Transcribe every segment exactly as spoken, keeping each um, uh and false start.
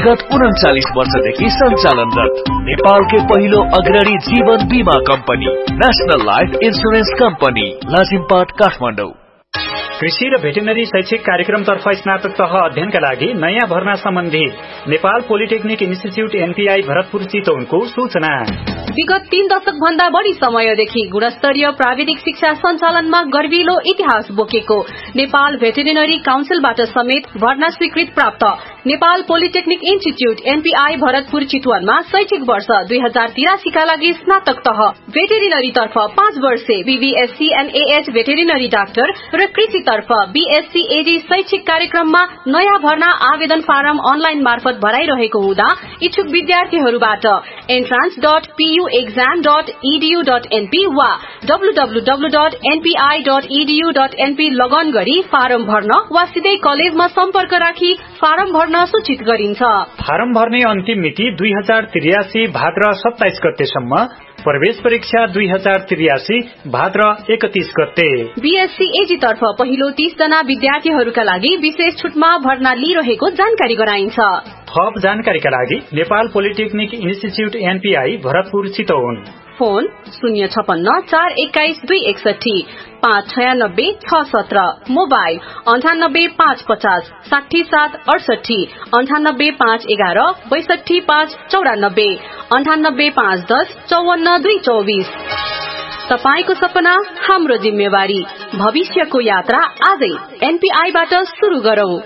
विगत उन्चालीस वर्षदेखि सञ्चालनरत नेपालकै पहिलो अग्रणी जीवन बीमा company national life insurance company Lazimpat Kathmandu. कृषि र भेटेरिनरी शैक्षिक कार्यक्रमतर्फ स्नातक तह अध्ययनका लागि नयाँ भर्ना सम्बन्धी Nepal polytechnic institute NPI Bharatpur चितवनको सूचना। विगत तीन दशक भन्दा बढ़ी समयदेखि गुणस्तरीय प्राविधिक शिक्षा सञ्चालनमा गर्विलो इतिहास बोकेको नेपाल भेटेरिनरी काउन्सिलबाट समेत भर्ना स्वीकृत प्राप्त Nepal polytechnic institute NPI Bharatpur चितवनमा शैक्षिक वर्ष दुई हजार तिरासी का लागि स्नातक तह भेटेरिनरी तर्फ पाँच वर्षे बीबीएससी एनएएच भेटेरिनरी डाक्टर र कृषि तर्फ बीएससी एडी शैक्षिक कार्यक्रममा नयाँ भर्ना आवेदन फारम अनलाइन मार्फत भराइरहेको हुँदा इच्छुक विद्यार्थीहरूबाट entrance dot PU exam dot इडीयू dot NP वा डब्लूडब्लूडब्लू dot NPI dot इडीयू dot NP लगन गरी फारम भर्न वा सिधै कलेजमा सम्पर्क राखी फारम भर्न सूचित गरिन्छ। फारम भर्ने अन्तिम मिति दुई हजार त्रियासी भाद्र सत्ताइस गतेसम्म, प्रवेश परीक्षा दुई हजार त्रियासी भाद्र एकतीस गते। बीएससी एजी तर्फ पहिलो तीस जना विद्यार्थीहरूका लागि विशेष छुटमा भर्ना लिइरहेको जानकारी गराइन्छ। थप जानकारीका लागि Nepal polytechnic institute NPI Bharatpur Chitwan, phone शून्य छपन्न चार एक्काइस दुई एकसठी पाँच छयानब्बे छ सत्र, मोबाइल अन्ठानब्बे पाँच पचास साठी सात अडसठी, अन्ठानब्बे पाँच एघार बैसठी पाँच चौरानब्बे, अन्ठानब्बे पाँच दस चौवन्न दुई चौबीस। तपाईको सपना हाम्रो जिम्मेवारी, भविष्यको यात्रा आजै एनपीआईबाट शुरू गरौं।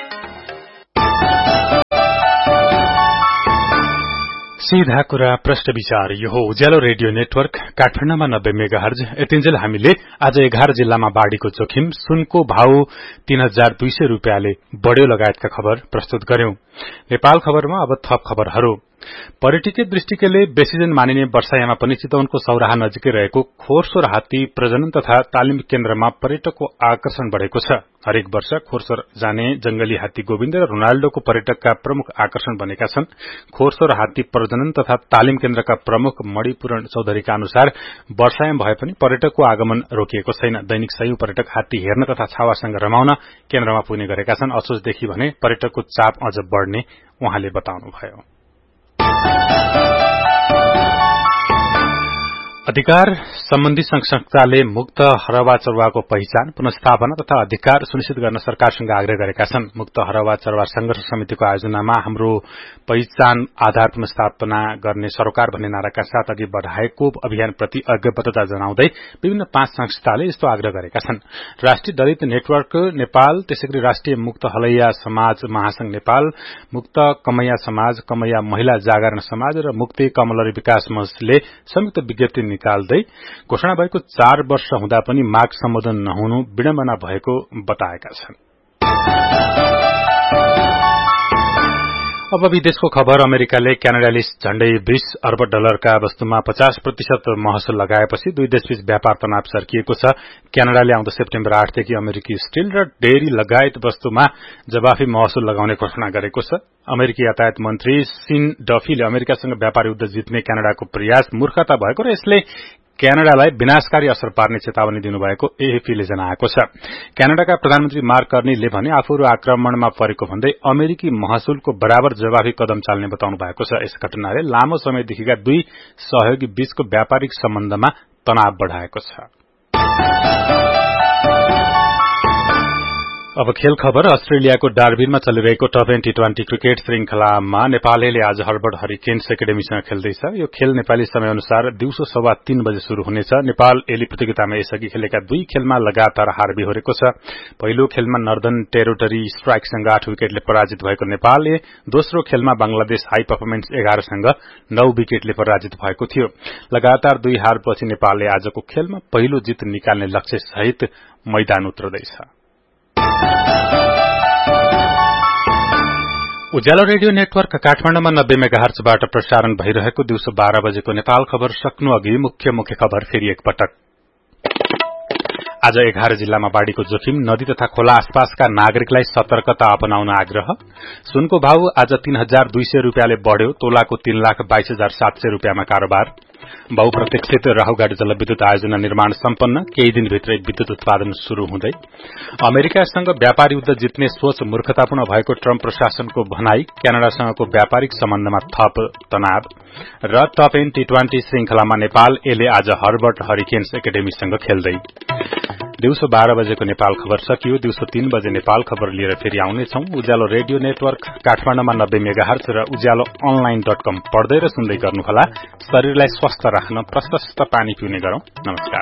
सीधा कुरा प्रश्न विचार, यो हो उज्यालो रेडियो नेटवर्क काठमाडौँमा नब्बे मेगा हर्ज। यतिन्जेल हामीले आज एघार जिल्लामा बाढ़ीको जोखिम, सुनको भाव तीन हजार दुई सय रूपियाँले बढ़्यो लगायतका खबर प्रस्तुत गर्यौं। नेपाल खबरमा अब थप खबरहरू। पर्यटकीय दृष्टिले बेसिजन मानिने वर्षायामा पनि चितवनको सौराहा नजिकै रहेको खोरसोर हात्ती प्रजनन तथा तालिम केन्द्रमा पर्यटकको आकर्षण बढ़ेको छ। हरेक वर्ष खोरसोर जाने जंगली हात्ती गोविन्द र रोनाल्डोको पर्यटकका प्रमुख आकर्षण बनेका छन्। खोरसोर हात्ती प्रजनन तथा तालिम केन्द्रका प्रमुख मणिपूरण चौधरीका अनुसार वर्षायाम भए पनि पर्यटकको आगमन रोकिएको छैन। दैनिक सयौं पर्यटक हात्ती हेर्न तथा छावासँग रमाउन केन्द्रमा पुग्ने गरेका छन्। असोजदेखि भने पर्यटकको चाप अझ बढ़ने उहाँले बताउनुभयो। अधिकार सम्बन्धी संघ संस्थाले मुक्त हरवा चरुवाको पहिचान, पुनस्थापना तथा अधिकार सुनिश्चित गर्न सरकारसँग आग्रह गरेका छन्। मुक्त हरवा चरुवा संघर्ष समितिको आयोजनामा हाम्रो पहिचान आधार पुनस्थापना गर्ने सरोकार भन्ने नाराका साथ अघि बढ़ाएको अभियानप्रति अज्ञबद्धता जनाउँदै विभिन्न पाँच संस्थाले यस्तो आग्रह गरेका छन्। राष्ट्रिय दलित नेटवर्क नेपाल, त्यसैगरी राष्ट्रिय मुक्त हलैया समाज महासंघ नेपाल, मुक्त कमैया समाज, कमैया महिला जागरण समाज र मुक्ति कमलरी विकास मंचले संयुक्त विज्ञप्ति निकाल्दै घोषणा भएको चार वर्ष हुँदा पनि माग सम्बोधन नहुनु विडम्बना भएको बताएका छन्। अब विदेशको खबर। अमेरिकाले क्यानाडाले झण्डै बीस अर्ब डलरका वस्तुमा पचास प्रतिशत महसुल लगाएपछि दुई देशबीच व्यापार तनाव सर्किएको छ। क्यानाडाले आउँदो सेप्टेम्बर आठदेखि अमेरिकी स्टील र डेयरी लगायत वस्तुमा जवाफी महसुल लगाउने घोषणा गरेको छ। अमेरिकी यातायात मन्त्री सिन डफीले अमेरिकासँग व्यापार युद्ध जित्ने क्यानाडाको प्रयास मूर्खता भएको र यसले क्यानाडालाई विनाशकारी असर पार्ने चेतावनी दिनुभएको एएफपीले जनाएको छ। क्यानाडाका प्रधानमन्त्री मार्क कर्नीले भने आफूहरू आक्रमणमा परेको भन्दै अमेरिकी महसुलको बराबर जवाफी कदम चाल्ने बताउनु भएको छ। यस घटनाले लामो समयदेखिका दुई सहयोगी बीचको व्यापारिक सम्बन्धमा तनाव बढ़ाएको छ। अब खेल खबर। अस्ट्रेलियाको डार्बिनमा चलिरहेको टप टी ट्वेन्टी क्रिकेट श्रृंखलामा नेपालले आज हर्बर्ट हरिकेन्स एकाडेमीसँग खेल्दैछ। यो खेल नेपाली समय अनुसार दिउँसो सवा तीन बजे शुरू हुनेछ। नेपाल एली प्रतियोगितामा यसअघि खेलेका दुई खेलमा लगातार हार बिहोरेको छ। पहिलो खेलमा नर्दर्न टेरिटोरी स्ट्राइकसँग आठ विकेटले पराजित भएको नेपालले दोस्रो खेलमा बंगलादेश हाई परफर्मेन्स एघारसँग नौ विकेटले पराजित भएको थियो। लगातार दुई हारपछि नेपालले आजको खेलमा पहिलो जित निकाल्ने लक्ष्य सहित मैदान उत्रदैछ। उज्यालो रेडियो नेटवर्क काठमाडौँमा नब्बे मेगाहर्जबाट प्रसारण भइरहेको दिउँसो बाह्र बजेको नेपाल खबर सक्नु अघि मुख्य मुख्य खबर फेरि एकपटक। आज एघार जिल्लामा बाढ़ीको जोखिम, नदी तथा खोला आसपासका नागरिकलाई सतर्कता अपनाउन आग्रह। सुनको भाव आज तीन हजार दुई सय रूपियाँले बढ़्यो, तोलाको तीन लाख बाइस हजार सात सय रूपियाँमा कारोबार। बहुप्रतीक्षित राहुघाट जलविद्युत आयोजना निर्माण सम्पन्न, केही दिनभित्रै विद्युत उत्पादन शुरू हुँदै। अमेरिकासँग व्यापार युद्ध जित्ने सोच मूर्खतापूर्ण भएको ट्रम्प प्रशासनको भनाई, क्यानाडासँगको व्यापारिक सम्बन्धमा थप तनाव। र टप टेन टी ट्वेन्टी श्रृंखलामा नेपाल एले आज हर्बर्ट हरिकेन्स एकाडेमीसँग खेल्दै। दिउँसो बाह्र बजेको नेपाल खबर सकियो। दिउँसो तीन बजे नेपाल खबर लिएर फेरि आउनेछौं। उज्यालो रेडियो नेटवर्क काठमाडौँमा नब्बे मेगाहर्ज र उज्यालो अनलाइन डट कम पढ्दै र सुन्दै गर्नुहोला। शरीरलाई स्वस्थ राख्न प्रशस्त पानी पिउने गरौं। नमस्कार।